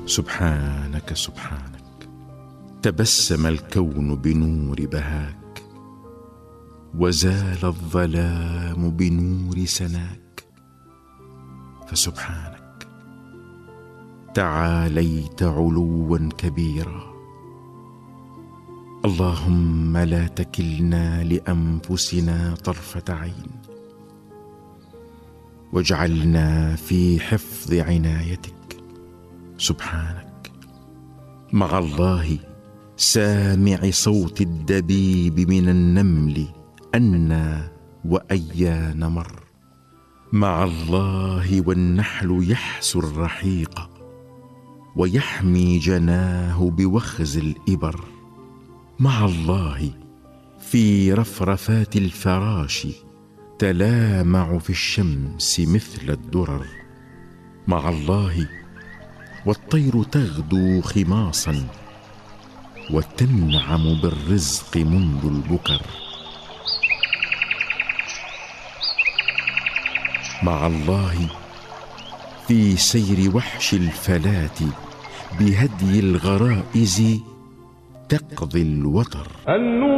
سبحانك سبحانك، تبسم الكون بنور بهاك، وزال الظلام بنور سناك. فسبحانك تعاليت علوا كبيرا. اللهم لا تكلنا لأنفسنا طرفة عين، واجعلنا في حفظ عنايتك. سبحانك مع الله سامع صوت الدبيب من النمل أنى وأيان مر، مع الله والنحل يحسو الرحيق ويحمي جناه بوخز الإبر، مع الله في رفرفات الفراش تلامع في الشمس مثل الدرر، مع الله والطير تغدو خماصا وتنعم بالرزق منذ البكر، مع الله في سير وحش الفلاة بهدي الغرائز تقضي الوطر.